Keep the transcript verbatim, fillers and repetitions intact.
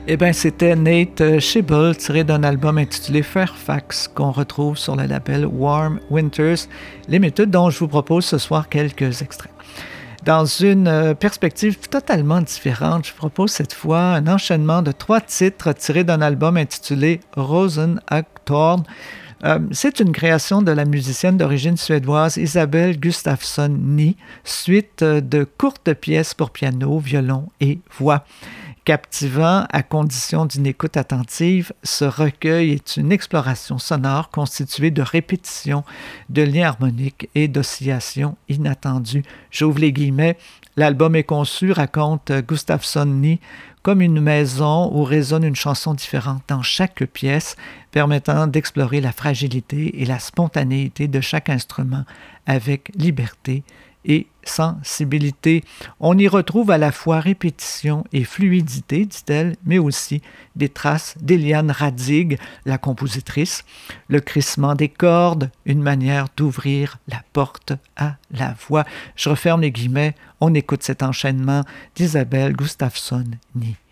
Eh bien, c'était Nate Schibel, tiré d'un album intitulé Fairfax, qu'on retrouve sur le label Warm Winters Limited, dont je vous propose ce soir quelques extraits. Dans une perspective totalement différente, je propose cette fois un enchaînement de trois titres tirés d'un album intitulé Rosenaktorn. Euh, c'est une création de la musicienne d'origine suédoise Isabelle Gustafsson-Ni, suite de courtes pièces pour piano, violon et voix. Captivant à condition d'une écoute attentive, ce recueil est une exploration sonore constituée de répétitions, de liens harmoniques et d'oscillations inattendues. J'ouvre les guillemets. L'album est conçu, raconte Gustafsson-Ni, comme une maison où résonne une chanson différente dans chaque pièce, permettant d'explorer la fragilité et la spontanéité de chaque instrument avec liberté et sensibilité. On y retrouve à la fois répétition et fluidité, dit-elle, mais aussi des traces d'Eliane Radzig, la compositrice, le crissement des cordes, une manière d'ouvrir la porte à la voix. Je referme les guillemets, on écoute cet enchaînement d'Isabelle Gustafsson-Ni.